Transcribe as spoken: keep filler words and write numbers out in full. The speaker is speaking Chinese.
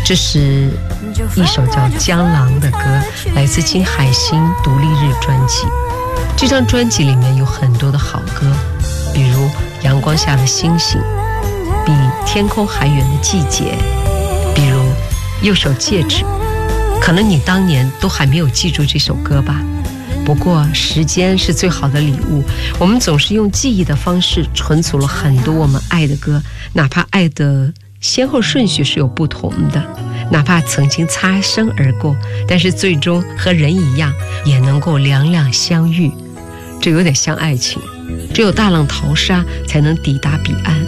这是一首叫《江郎》的歌，来自金海心独立日专辑。这张专辑里面有很多的好歌，比如《阳光下的星星》，比天空还远的季节，比如《右手戒指》。可能你当年都还没有记住这首歌吧，不过时间是最好的礼物，我们总是用记忆的方式存储了很多我们爱的歌，哪怕爱的先后顺序是有不同的，哪怕曾经擦身而过，但是最终和人一样也能够两两相遇。这有点像爱情，只有大浪淘沙才能抵达彼岸。